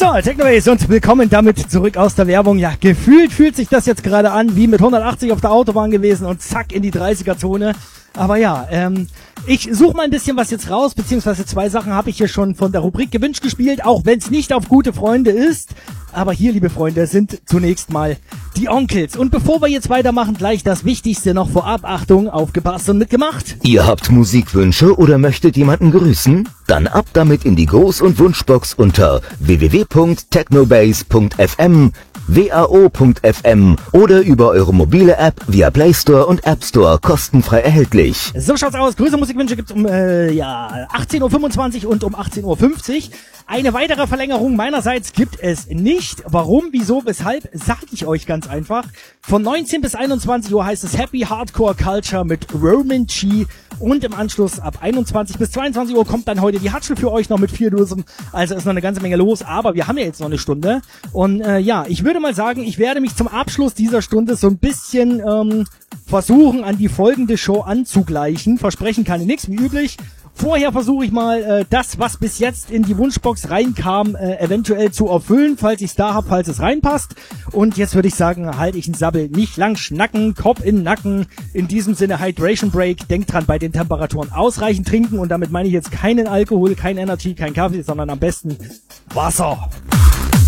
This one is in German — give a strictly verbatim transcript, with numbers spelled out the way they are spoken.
So, Technobase und willkommen damit zurück aus der Werbung. Ja, gefühlt fühlt sich das jetzt gerade an wie mit hundertachtzig auf der Autobahn gewesen und zack in die dreißiger-Zone. Aber ja, ähm, ich suche mal ein bisschen was jetzt raus, beziehungsweise zwei Sachen habe ich hier schon von der Rubrik gewünscht gespielt, auch wenn es nicht auf gute Freunde ist. Aber hier, liebe Freunde, sind zunächst mal die Onkels. Und bevor wir jetzt weitermachen, gleich das Wichtigste noch vorab. Achtung, aufgepasst und mitgemacht. Ihr habt Musikwünsche oder möchtet jemanden grüßen? Dann ab damit in die Groß- und Wunschbox unter w w w punkt technobase punkt f m, w a o punkt f m oder über eure mobile App via Play Store und App Store kostenfrei erhältlich. So schaut's aus. Grüße Musikwünsche gibt's um äh, ja achtzehn Uhr fünfundzwanzig und um achtzehn Uhr fünfzig. Eine weitere Verlängerung meinerseits gibt es nicht. Warum, wieso, weshalb, sage ich euch ganz einfach. Von neunzehn bis einundzwanzig Uhr heißt es Happy Hardcore Culture mit Roman G. Und im Anschluss ab einundzwanzig bis zweiundzwanzig Uhr kommt dann heute die Hatschel für euch noch mit vier Dosen. Also ist noch eine ganze Menge los, aber wir haben ja jetzt noch eine Stunde. Und äh, ja, ich würde mal sagen, ich werde mich zum Abschluss dieser Stunde so ein bisschen ähm, versuchen, an die folgende Show anzugleichen. Versprechen kann ich nichts, wie üblich. Vorher versuche ich mal, äh, das, was bis jetzt in die Wunschbox reinkam, äh, eventuell zu erfüllen, falls ich es da habe, falls es reinpasst. Und jetzt würde ich sagen, halte ich einen Sabbel. Nicht lang schnacken, Kopf in den Nacken. In diesem Sinne Hydration Break. Denkt dran, bei den Temperaturen ausreichend trinken. Und damit meine ich jetzt keinen Alkohol, kein Energy, kein Kaffee, sondern am besten Wasser.